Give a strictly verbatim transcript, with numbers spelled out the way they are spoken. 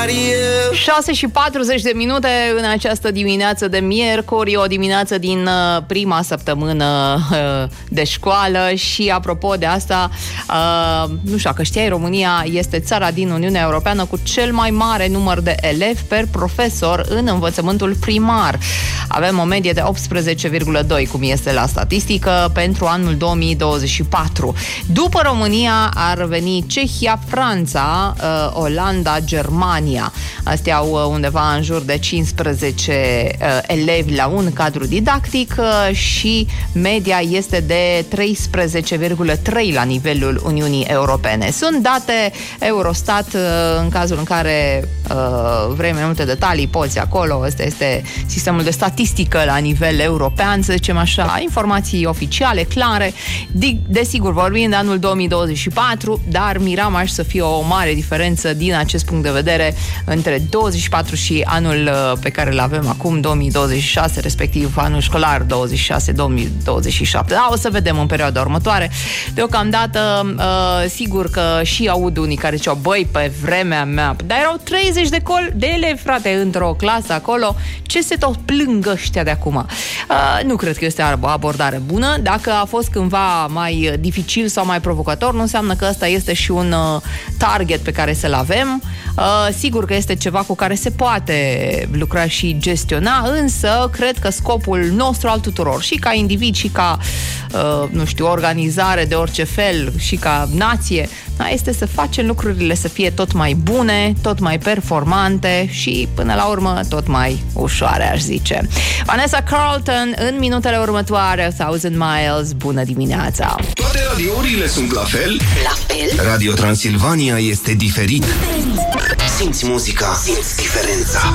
șase și patruzeci de minute în această dimineață de miercuri, o dimineață din prima săptămână de școală și apropo de asta, nu știu că știai, România este țara din Uniunea Europeană cu cel mai mare număr de elevi per profesor în învățământul primar. Avem o medie de optsprezece virgulă doi, cum este la statistică, pentru anul două mii douăzeci și patru. După România ar veni Cehia, Franța, Olanda, Germania. Astea au undeva în jur de cincisprezece uh, elevi la un cadru didactic uh, și media este de treisprezece virgulă trei la nivelul Uniunii Europene. Sunt date Eurostat, uh, în cazul în care uh, vrei mai multe detalii, poți acolo. Ăsta este sistemul de statistică la nivel european, să zicem așa, informații oficiale, clare. Desigur, vorbim de anul două mii douăzeci și patru, dar miram aș să fie o mare diferență din acest punct de vedere între douăzeci și patru și anul pe care îl avem acum, două mii douăzeci și șase, respectiv anul școlar douăzeci și șase două mii douăzeci și șapte. Da, o să vedem în perioada următoare. Deocamdată, uh, sigur că și aud unii care ziceau, băi, pe vremea mea, dar erau treizeci de, col- de elevi, frate, într-o clasă acolo, ce se tot plâng ăștia de acum? Uh, nu cred că este o abordare bună. Dacă a fost cândva mai dificil sau mai provocator, nu înseamnă că ăsta este și un uh, target pe care să-l avem. Uh, sigur că este ceva cu care se poate lucra și gestiona, însă cred că scopul nostru al tuturor, și ca individ, și ca, uh, nu știu, organizare de orice fel, și ca nație, da, este să facem lucrurile să fie tot mai bune, tot mai performante și, până la urmă, tot mai ușoare, aș zice. Vanessa Carlton, în minutele următoare, Thousand Miles, bună dimineața! Toate radiourile sunt la fel? La fel? Radio Transilvania este diferit. Simți muzica, simți diferența.